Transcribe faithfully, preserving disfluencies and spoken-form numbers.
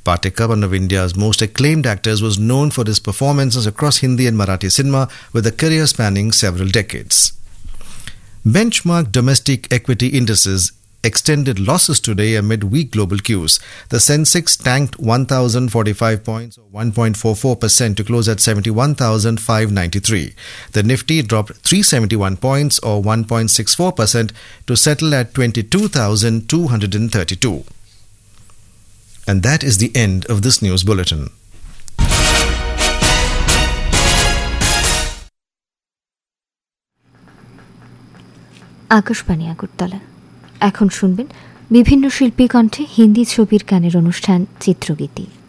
Pathik, one of India's most acclaimed actors, was known for his performances across Hindi and Marathi cinema with a career spanning several decades. Benchmark domestic equity indices extended losses today amid weak global cues. The Sensex tanked one thousand forty-five points, or one point four four percent, to close at seventy-one thousand five hundred ninety-three. The Nifty dropped three hundred seventy-one points, or one point six four percent, to settle at twenty-two thousand two hundred thirty-two. And that is the end of this news bulletin. Akashvani Agartala. এখন শুনবেন বিভিন্ন শিল্পী কণ্ঠে হিন্দি ছবির গানের অনুষ্ঠান চিত্রগীতি।